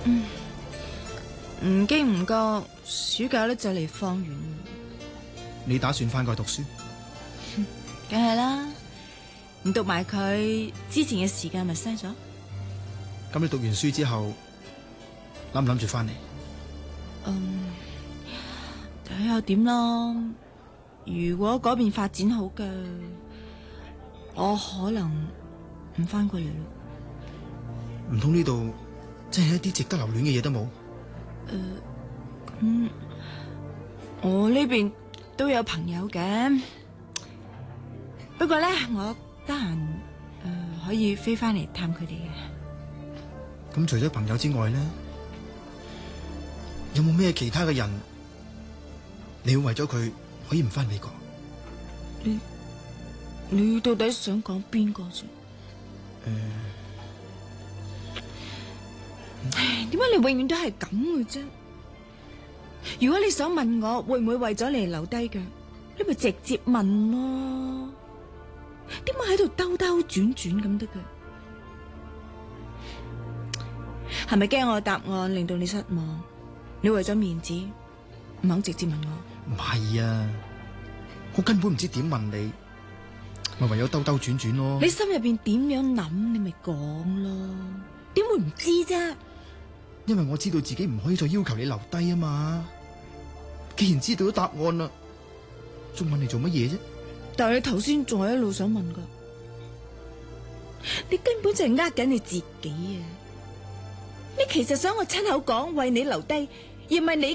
唔經唔覺，暑假咧就嚟放完。 你打算翻過去讀書？ 梗係啦，唔讀埋佢之前嘅時間咪嘥咗。 咁你讀完書之後諗唔諗住翻嚟？ 睇下點咯。如果嗰邊發展好嘅，我可能唔翻過嚟咯。 唔通呢度真係一啲值得留戀嘅嘢都冇？ 我呢邊都有朋友嘅，不過咧我得閒可以飛翻嚟探佢哋嘅。 咁除咗朋友之外咧，有冇咩其他嘅人，你會為咗佢可以唔翻美國？ 你到底想講邊個啫？點解你永遠都係咁嘅啫？如果你想問我會唔會為咗你留低嘅，你咪直接問咯，點解喺度兜兜轉轉咁得嘅？係咪驚我答案令到你失望？你為咗面子唔肯直接問我？ 唔係啊，我根本唔知點問你，咪唯有兜兜轉轉咯。 你心入邊點樣諗，你咪講咯，點會唔知啫？ 因為我知道自己唔可以再要求你留低啊嘛。既然知道咗答案啦，仲問你做乜嘢啫？ 但係你頭先仲係一路想問噶，你根本就係呃緊你自己啊！你其實想我親口講為你留低，而唔係你